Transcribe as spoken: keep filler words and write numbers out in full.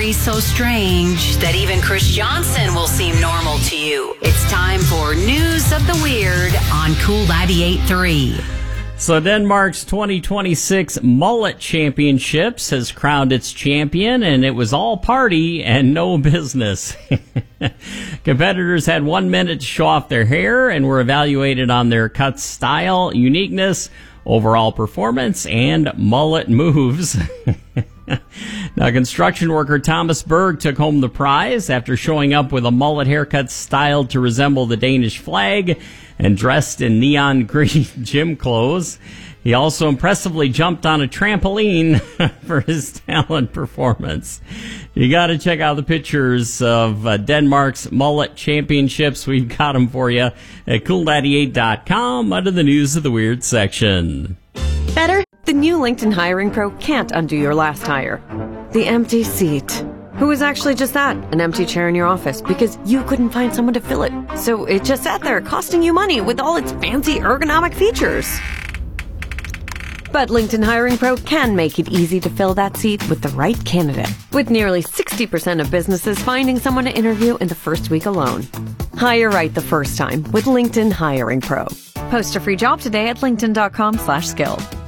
story so strange that even Chris Johnson will seem normal to you. It's time for News of the Weird on Cool ninety-eight point three. So Denmark's twenty twenty-six Mullet Championships has crowned its champion, and it was all party and no business. Competitors had one minute to show off their hair and were evaluated on their cut style, uniqueness, overall performance, and mullet moves. Now, construction worker Thomas Berg took home the prize after showing up with a mullet haircut styled to resemble the Danish flag and dressed in neon green gym clothes. He also impressively jumped on a trampoline for his talent performance. You got to check out the pictures of uh, Denmark's Mullet Championships. We've got them for you at cool ninety-eight dot com under the News of the Weird section. Better? The new LinkedIn Hiring Pro can't undo your last hire. The empty seat. Who was actually just that? An empty chair in your office because you couldn't find someone to fill it. So it just sat there costing you money with all its fancy ergonomic features. But LinkedIn Hiring Pro can make it easy to fill that seat with the right candidate. With nearly sixty percent of businesses finding someone to interview in the first week alone. Hire right the first time with LinkedIn Hiring Pro. Post a free job today at linkedin dot com slash skilled.